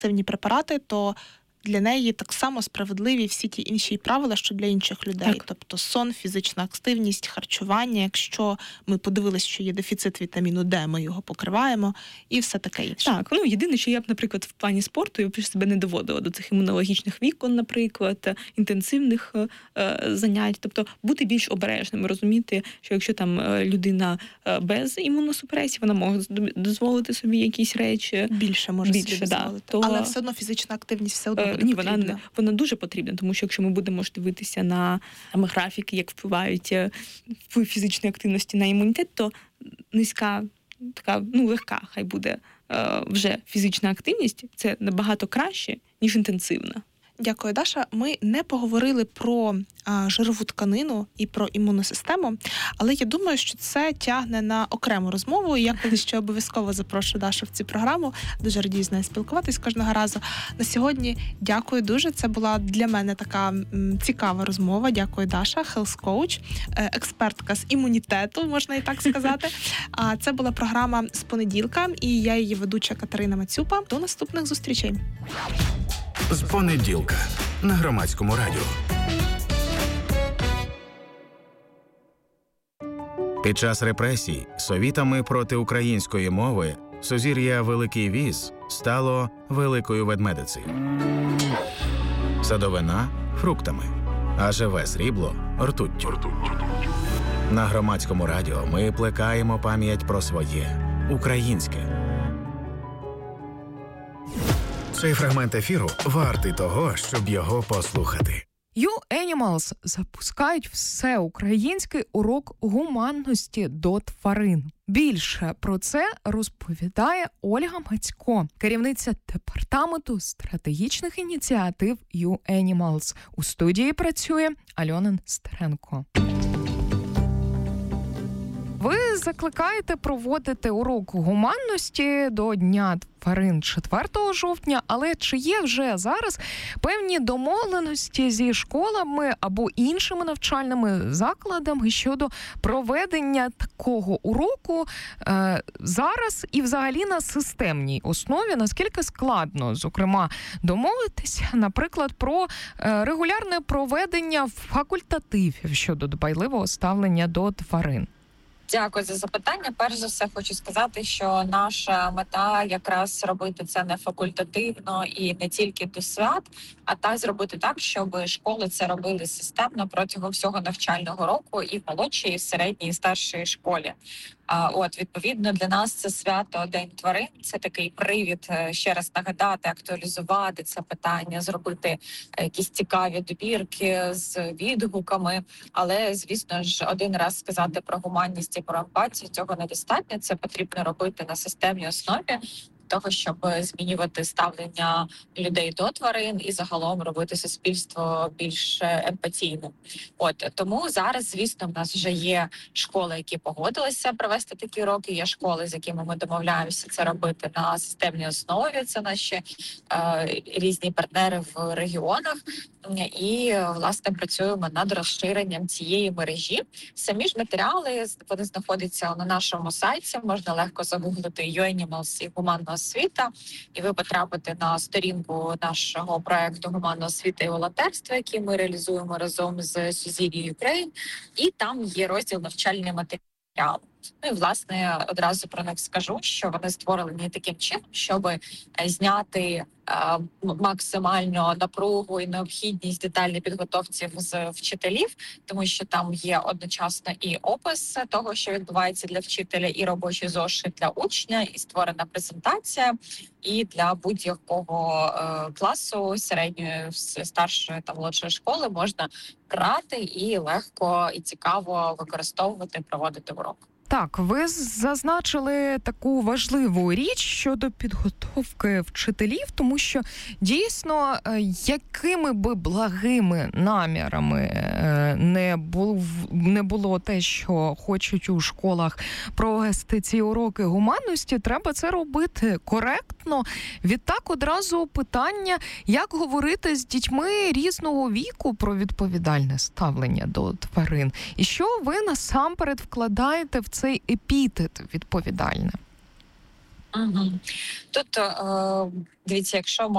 імуносупресивні препарати, то для неї так само справедливі всі ті інші правила, що для інших людей. Так. Тобто сон, фізична активність, харчування. Якщо ми подивилися, що є дефіцит вітаміну Д, ми його покриваємо і все таке інше. Так, єдине, що я б, наприклад, в плані спорту, я б себе не доводила до цих імунологічних вікон, наприклад, інтенсивних занять. Тобто бути більш обережним, розуміти, що якщо там людина без імуносупресії, вона може дозволити собі якісь речі. Більше може собі дозволити. То... Але все одно фізична активність все одно буде Ні, потрібна. вона дуже потрібна, тому що якщо ми будемо дивитися на графіки, як впливають в фізичній активності на імунітет, то низька, така, легка хай буде вже фізична активність, це набагато краще, ніж інтенсивна. Дякую, Даша. Ми не поговорили про жирову тканину і про імунну систему, але я думаю, що це тягне на окрему розмову. І я колись ще обов'язково запрошу Дашу в цю програму. Дуже радію з нею спілкуватись кожного разу. На сьогодні дякую дуже. Це була для мене така цікава розмова. Дякую, Даша, хелс-коуч, експертка з імунітету, можна і так сказати. А це була програма «З понеділка», і я її ведуча Катерина Мацюпа. До наступних зустрічей. З понеділка на Громадському радіо. Під час репресій совітами проти української мови сузір'я Великий Віз стало Великою Ведмедицею. Садовина – фруктами, а живе срібло – ртуттю. На Громадському радіо ми плекаємо пам'ять про своє українське. Цей фрагмент ефіру вартий того, щоб його послухати. YouAnimals запускають всеукраїнський урок гуманності до тварин. Більше про це розповідає Ольга Мацько, керівниця департаменту стратегічних ініціатив YouAnimals. У студії працює Альона Стеренко. Ви закликаєте проводити урок гуманності до Дня тварин 4 жовтня, але чи є вже зараз певні домовленості зі школами або іншими навчальними закладами щодо проведення такого уроку зараз і взагалі на системній основі? Наскільки складно, зокрема, домовитися, наприклад, про регулярне проведення факультативів щодо дбайливого ставлення до тварин? Дякую за запитання. Перш за все, хочу сказати, що наша мета якраз робити це не факультативно і не тільки до свят, а так зробити так, щоб школи це робили системно протягом всього навчального року і в молодшій, і в середній, і старшій школі. Відповідно, для нас це свято День тварин. Це такий привід ще раз нагадати, актуалізувати це питання, зробити якісь цікаві добірки з відгуками. Але, звісно ж, один раз сказати про гуманність і про емпатію цього недостатньо. Це потрібно робити на системній основі, того, щоб змінювати ставлення людей до тварин і загалом робити суспільство більш емпатійним. Тому зараз, звісно, в нас вже є школи, які погодилися провести такі уроки. Є школи, з якими ми домовляємося це робити на системній основі. Це наші різні партнери в регіонах. І, власне, працюємо над розширенням цієї мережі. Самі ж матеріали, вони знаходяться на нашому сайті. Можна легко загуглити YouAnimals і гуманна освіта, і ви потрапите на сторінку нашого проекту «Гуманна освіта і волонтерство», який ми реалізуємо разом з Сузір'я Ukraine. І там є розділ «Навчальні матеріали». І, власне, одразу про них скажу, що вони створені таким чином, щоб зняти максимально напругу і необхідність детальної підготовці з вчителів, тому що там є одночасно і опис того, що відбувається для вчителя, і робочий зошит для учня, і створена презентація, і для будь-якого класу середньої, старшої та молодшої школи можна брати і легко і цікаво використовувати, проводити урок. Так, ви зазначили таку важливу річ щодо підготовки вчителів, тому що дійсно, якими би благими намірами не було те, що хочуть у школах провести ці уроки гуманності, треба це робити коректно. Відтак одразу питання, як говорити з дітьми різного віку про відповідальне ставлення до тварин. І що ви насамперед вкладаєте в цей епітет відповідальне? Тут, дивіться, якщо